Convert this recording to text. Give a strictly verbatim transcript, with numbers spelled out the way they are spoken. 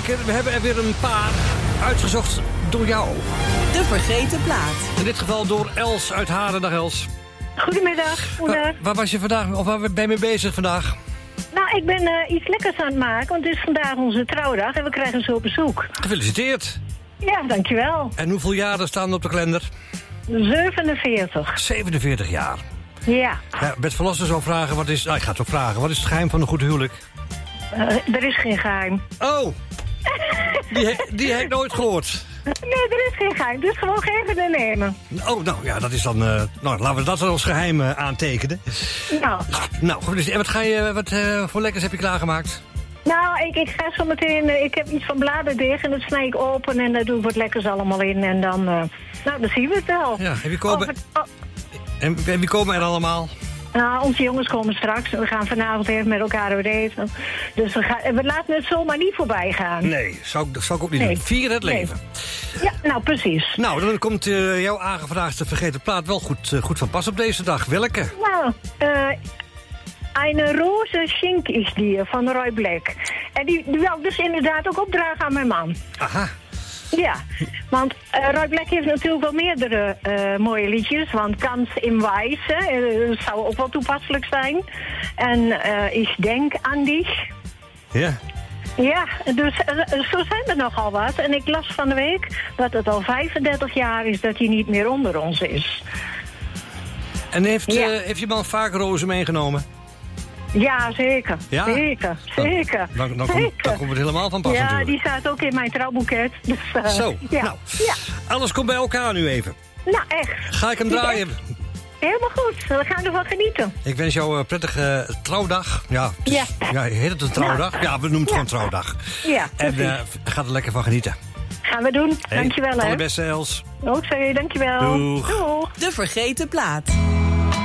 Jazeker, we hebben er weer een paar uitgezocht door jou. De vergeten plaat. In dit geval door Els uit Haren. Dag Els. Goedemiddag, moeder. Waar, waar was je vandaag, of waar ben je mee bezig vandaag? Nou, ik ben uh, iets lekkers aan het maken, want het is vandaag onze trouwdag en we krijgen zo op bezoek. Gefeliciteerd. Ja, dankjewel. En hoeveel jaren staan er op de kalender? zevenenveertig. zevenenveertig jaar. Ja. Ja, Bert Verlossen zou vragen, wat is... Nou, ik ga het ook vragen. Wat is het geheim van een goed huwelijk? Uh, er is geen geheim. Oh, die, he, die heb ik nooit gehoord. Nee, er is geen geheim. Dus gewoon geven en nemen. Oh, nou ja, dat is dan... Uh, nou, laten we dat dan als geheim uh, aantekenen. Nou. Nou, goed, dus, en wat, ga je, wat uh, voor lekkers heb je klaargemaakt? Nou, ik, ik ga zo meteen... Uh, ik heb iets van bladerdeeg en dat snij ik open en daar doe ik wat lekkers allemaal in. En dan... Uh, nou, dan zien we het wel. Ja, en wie komen, het, oh. en, en wie komen er allemaal? Nou, onze jongens komen straks. We gaan vanavond even met elkaar weer eten. Dus we, gaan, we laten het zomaar niet voorbij gaan. Nee, zou, zou ik ook niet nee. doen. Vier het leven. Nee. Ja, nou precies. Nou, dan komt uh, jouw aangevraagde vergeten plaat wel goed, uh, goed van pas op deze dag. Welke? Nou, uh, Eine Rose Schenk is die van Roy Black. En die, die wil ik dus inderdaad ook opdragen aan mijn man. Aha. Ja, want uh, Roy Black heeft natuurlijk wel meerdere uh, mooie liedjes. Want Kans im Weiß, hè, dat zou ook wel toepasselijk zijn. En uh, Ik denk aan dich. Ja. Ja, dus uh, zo zijn er nogal wat. En ik las van de week dat het al vijfendertig jaar is dat hij niet meer onder ons is. En heeft, ja. uh, heeft je man vaak rozen meegenomen? Ja, zeker. Ja? Zeker, zeker. Dan, dan, dan, zeker. Komt, dan komt het helemaal van pas ja, natuurlijk. die staat ook in mijn trouwboeket. Dus, uh, Zo, ja. nou. Ja. Alles komt bij elkaar nu even. Nou, echt. Ga ik hem draaien? Echt. Helemaal goed. We gaan ervan genieten. Ik wens jou een prettige uh, trouwdag. Ja, het is, Ja. ja, heet het een trouwdag? Ja, we noemen het ja. gewoon trouwdag. Ja, en uh, ga er lekker van genieten. Gaan we doen. Hey, dankjewel, hè. Alle beste, Els. Ook zo, dankjewel. Doeg. Doeg. De vergeten plaat.